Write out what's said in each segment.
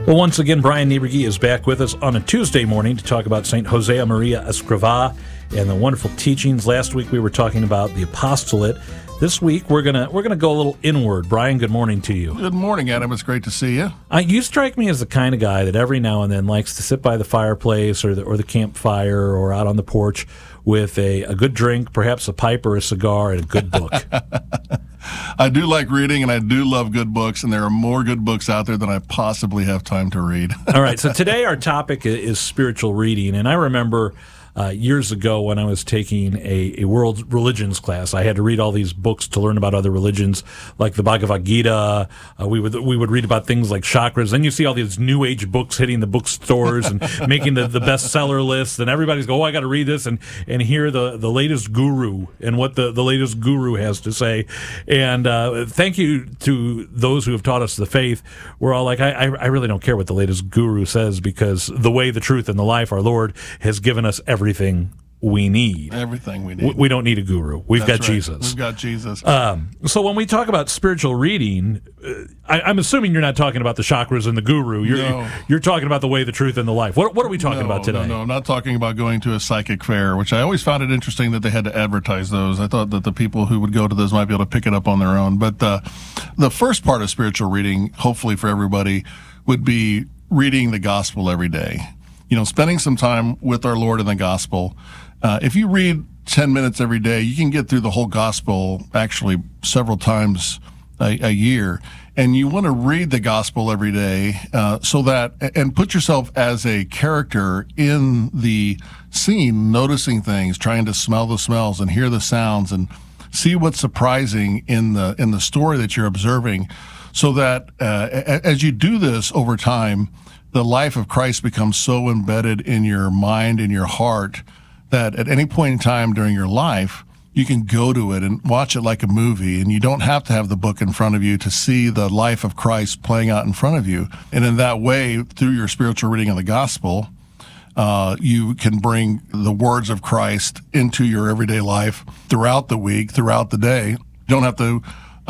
Well, once again, Brian Nieberge is back with us on a Tuesday morning to talk about St. Jose Maria Escrivá and the wonderful teachings. Last week we were talking about the apostolate. This week we're gonna go a little inward. Brian, good morning to you. Good morning, Adam. It's great to see you. You strike me as the kind of guy that every now and then likes to sit by the fireplace or the campfire or out on the porch with a good drink, perhaps a pipe or a cigar, and a good book. I do like reading, and I do love good books, and there are more good books out there than I possibly have time to read. All right, so today our topic is spiritual reading, and I remember years ago when I was taking a world religions class, I had to read all these books to learn about other religions, like the Bhagavad Gita. We would read about things like chakras. Then you see all these New Age books hitting the bookstores and making the bestseller list, and everybody's go, "Oh, I got to read this and hear the latest guru and what the latest guru has to say." And thank you to those who have taught us the faith. We're all like, I really don't care what the latest guru says, because the way, the truth, and the life, our Lord has given us everything we need. Everything we need. We don't need a guru. We've got right. Jesus. We've got Jesus. So when we talk about spiritual reading, I'm assuming you're not talking about the chakras and the guru. You're talking about the way, the truth, and the life. What are we talking about today? No, I'm not talking about going to a psychic fair, which I always found it interesting that they had to advertise those. I thought that the people who would go to those might be able to pick it up on their own. But the first part of spiritual reading, hopefully for everybody, would be reading the gospel every day. Spending some time with our Lord in the gospel. If you read 10 minutes every day, you can get through the whole gospel actually several times a year. And you want to read the gospel every day so that, and put yourself as a character in the scene, noticing things, trying to smell the smells and hear the sounds and see what's surprising in the story that you're observing, so that as you do this over time, the life of Christ becomes so embedded in your mind, in your heart, that at any point in time during your life, you can go to it and watch it like a movie, and you don't have to have the book in front of you to see the life of Christ playing out in front of you. And in that way, through your spiritual reading of the gospel, you can bring the words of Christ into your everyday life throughout the week, throughout the day. You don't have to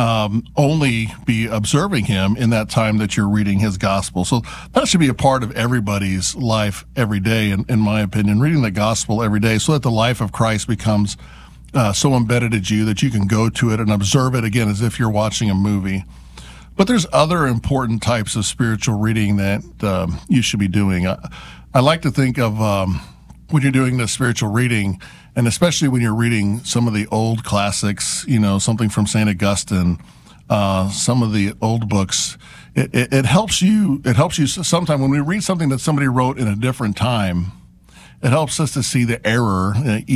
only be observing him in that time that you're reading his gospel. So that should be a part of everybody's life every day, in my opinion, reading the gospel every day so that the life of Christ becomes so embedded in you that you can go to it and observe it again as if you're watching a movie. But there's other important types of spiritual reading that you should be doing. I like to think of when you're doing the spiritual reading, and especially when you're reading some of the old classics, something from St. Augustine, some of the old books, it helps you. It helps you sometimes when we read something that somebody wrote in a different time. It helps us to see the error,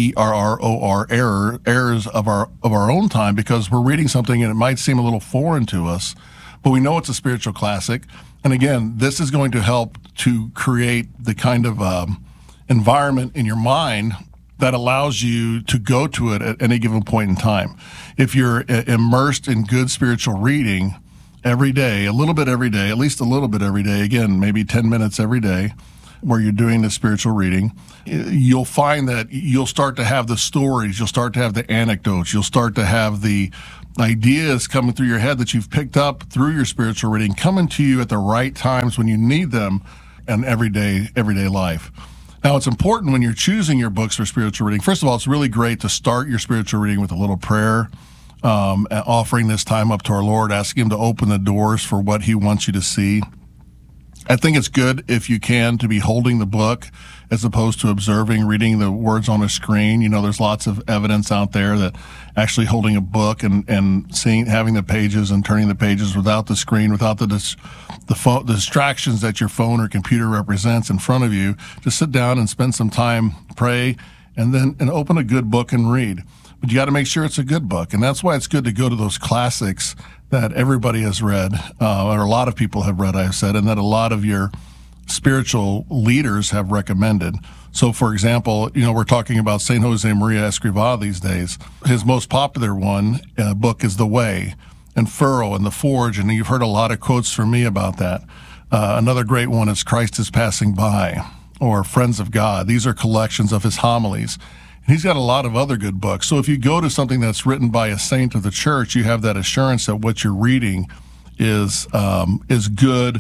errors of our own time, because we're reading something and it might seem a little foreign to us, but we know it's a spiritual classic. And again, this is going to help to create the kind of environment in your mind that allows you to go to it at any given point in time. If you're immersed in good spiritual reading every day, a little bit every day, at least a little bit every day, again, maybe 10 minutes every day, where you're doing the spiritual reading, you'll find that you'll start to have the stories, you'll start to have the anecdotes, you'll start to have the ideas coming through your head that you've picked up through your spiritual reading coming to you at the right times when you need them in everyday life. Now, it's important when you're choosing your books for spiritual reading. First of all, it's really great to start your spiritual reading with a little prayer, offering this time up to our Lord, asking him to open the doors for what he wants you to see. I think it's good, if you can, to be holding the book as opposed to reading the words on a screen. There's lots of evidence out there that actually holding a book and having the pages and turning the pages without the screen, without the distractions that your phone or computer represents in front of you, just sit down and spend some time, pray, and open a good book and read. But you got to make sure it's a good book, and that's why it's good to go to those classics that everybody has read, or a lot of people have read, I've said, and that a lot of your spiritual leaders have recommended. So, for example, we're talking about St. Jose Maria Escrivá these days. His most popular book is The Way, and Furrow, and The Forge, and you've heard a lot of quotes from me about that. Another great one is Christ is Passing By, or Friends of God. These are collections of his homilies. And he's got a lot of other good books. So if you go to something that's written by a saint of the church, you have that assurance that what you're reading is good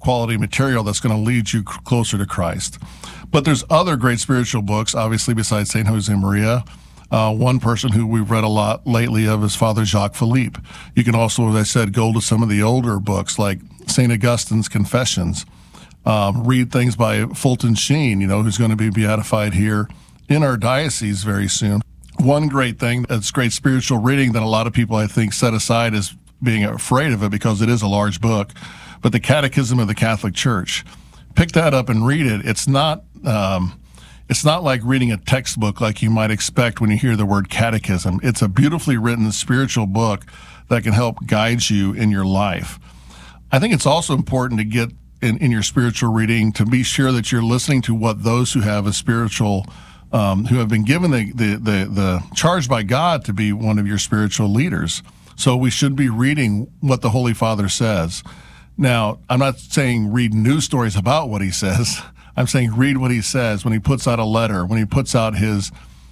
quality material that's going to lead you closer to Christ. But there's other great spiritual books, obviously, besides St. Josemaria. One person who we've read a lot lately of is Father Jacques Philippe. You can also, as I said, go to some of the older books like St. Augustine's Confessions. Read things by Fulton Sheen, who's going to be beatified here in our diocese very soon. One great thing that's great spiritual reading that a lot of people, I think, set aside as being afraid of it because it is a large book, but the Catechism of the Catholic Church. Pick that up and read it. It's not like reading a textbook like you might expect when you hear the word catechism. It's a beautifully written spiritual book that can help guide you in your life. I think it's also important to get in your spiritual reading to be sure that you're listening to what those who have a spiritual, who have been given the charge by God to be one of your spiritual leaders. So we should be reading what the Holy Father says. Now, I'm not saying read news stories about what he says. I'm saying read what he says when he puts out a letter, when he puts out his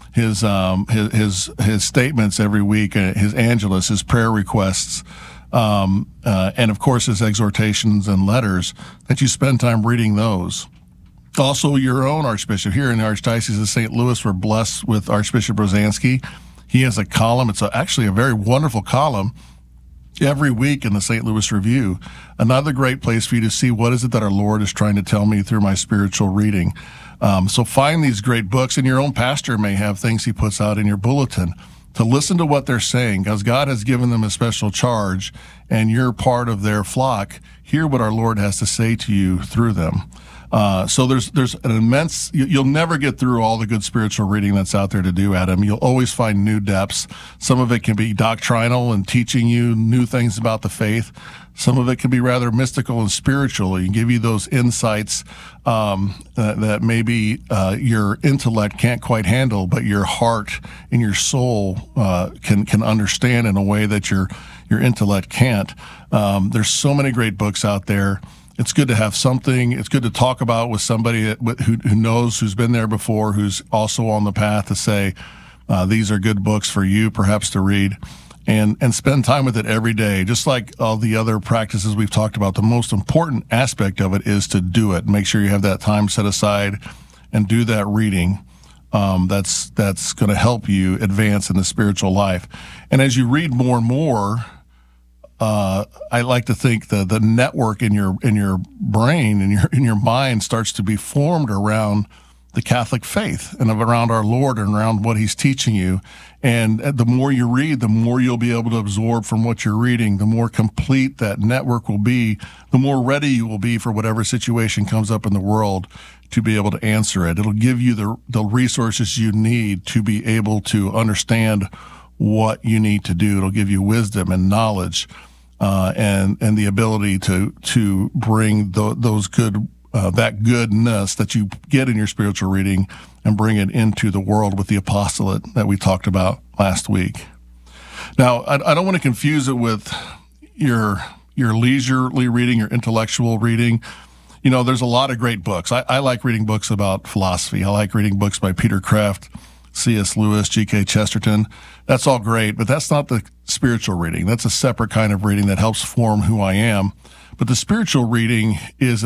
statements every week, his angelus, his prayer requests, and of course his exhortations and letters, that you spend time reading those. Also, your own Archbishop here in the Archdiocese of St. Louis, we're blessed with Archbishop Rosansky. He has a column. It's actually a very wonderful column every week in the St. Louis Review. Another great place for you to see what is it that our Lord is trying to tell me through my spiritual reading. So find these great books, and your own pastor may have things he puts out in your bulletin to listen to what they're saying, because God has given them a special charge, and you're part of their flock. Hear what our Lord has to say to you through them. So there's an immense, you'll never get through all the good spiritual reading that's out there to do, Adam. You'll always find new depths. Some of it can be doctrinal and teaching you new things about the faith. Some of it can be rather mystical and spiritual and give you those insights that maybe your intellect can't quite handle, but your heart and your soul can understand in a way that your intellect can't. There's so many great books out there. It's good to have something. It's good to talk about with somebody who knows, who's been there before, who's also on the path to say, these are good books for you perhaps to read. And spend time with it every day. Just like all the other practices we've talked about, the most important aspect of it is to do it. Make sure you have that time set aside and do that reading. That's going to help you advance in the spiritual life. And as you read more and more, I like to think the network in your brain, in your mind, starts to be formed around the Catholic faith and around our Lord and around what he's teaching you. And the more you read, the more you'll be able to absorb from what you're reading, the more complete that network will be, the more ready you will be for whatever situation comes up in the world to be able to answer it. It'll give you the resources you need to be able to understand what you need to do. It'll give you wisdom and knowledge, and the ability to bring those good that goodness that you get in your spiritual reading and bring it into the world with the apostolate that we talked about last week. Now, I don't want to confuse it with your leisurely reading, your intellectual reading. There's a lot of great books. I like reading books about philosophy. I like reading books by Peter Kreeft, C.S. Lewis, G.K. Chesterton. That's all great, but that's not the spiritual reading. That's a separate kind of reading that helps form who I am. But the spiritual reading is